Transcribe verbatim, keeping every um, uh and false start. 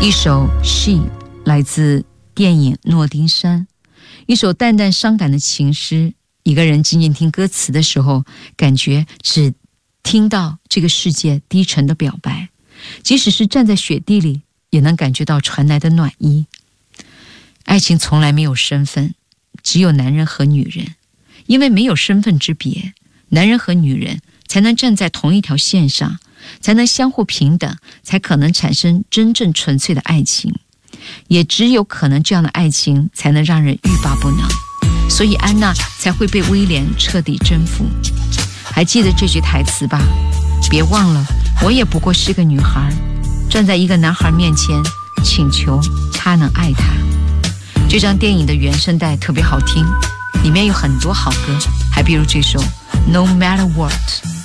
一首 She 来自电影《诺丁山》，一首淡淡伤感的情诗。一个人静静听歌词的时候，感觉只听到这个世界低沉的表白，即使是站在雪地里，也能感觉到传来的暖意。爱情从来没有身份，只有男人和女人，因为没有身份之别，男人和女人才能站在同一条线上，才能相互平等，才可能产生真正纯粹的爱情。也只有可能这样的爱情才能让人欲罢不能，所以安娜才会被威廉彻底征服。还记得这句台词吧？别忘了，我也不过是个女孩，站在一个男孩面前，请求他能爱他。这张电影的原声带特别好听，里面有很多好歌，还比如这首 No Matter What。